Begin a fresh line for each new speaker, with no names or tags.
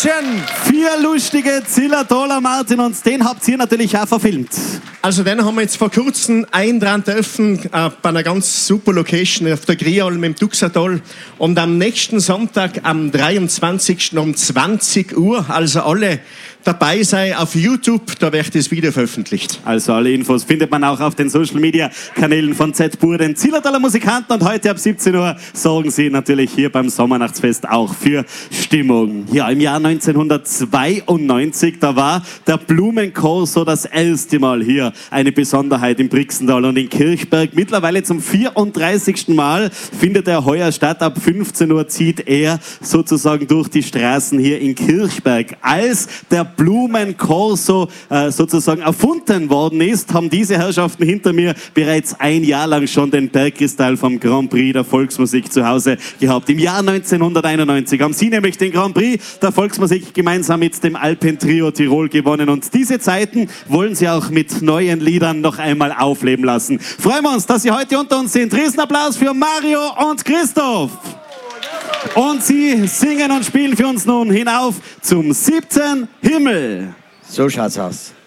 Action!
4 lustige Zillertaler, Martin, und den habt ihr natürlich auch verfilmt.
Also den haben wir jetzt vor kurzem eintragen dürfen bei einer ganz super Location auf der Grialm im Tuxatol. Und am nächsten Sonntag, am 23. um 20 Uhr, also alle dabei sein auf YouTube, da wird das Video veröffentlicht.
Also alle Infos findet man auch auf den Social-Media-Kanälen von Z-Pur, den Zillertaler Musikanten. Und heute ab 17 Uhr sorgen sie natürlich hier beim Sommernachtsfest auch für Stimmung. Ja, im Jahr 1992, da war der Blumenchor so das erste Mal hier eine Besonderheit im Brixental und in Kirchberg. Mittlerweile zum 34. Mal findet er heuer statt. Ab 15 Uhr zieht er sozusagen durch die Straßen hier in Kirchberg. Als der Blumenkorso sozusagen erfunden worden ist, haben diese Herrschaften hinter mir bereits ein Jahr lang schon den Bergkristall vom Grand Prix der Volksmusik zu Hause gehabt. Im Jahr 1991 haben sie nämlich den Grand Prix der Volksmusik gemeinsam mit dem Alpentrio Tirol gewonnen. Und diese Zeiten wollen sie auch mit neuen Liedern noch einmal aufleben lassen. Freuen wir uns, dass Sie heute unter uns sind. Riesenapplaus für Mario und Christoph. Und sie singen und spielen für uns nun hinauf zum 7. Himmel.
So schaut's aus.